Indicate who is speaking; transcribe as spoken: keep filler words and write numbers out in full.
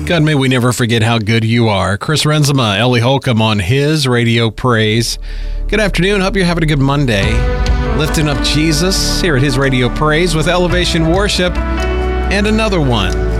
Speaker 1: God, may we never forget how good you are. Chris Renzema, Ellie Holcomb on his Radio Praise. Good afternoon. Hope you're having a good Monday. Lifting up Jesus here at his Radio Praise with Elevation Worship and another one.